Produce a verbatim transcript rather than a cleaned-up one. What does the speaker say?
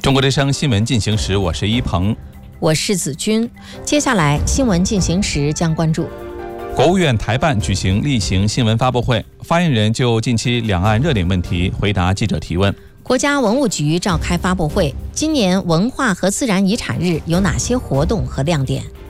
中国之声新闻进行时，我是一鹏， 我是子君。接下来新闻进行时将关注： 国务院台办举行例行新闻发布会，发言人就近期两岸热点问题回答记者提问。 国家文物局召开发布会，今年文化和自然遗产日有哪些活动和亮点？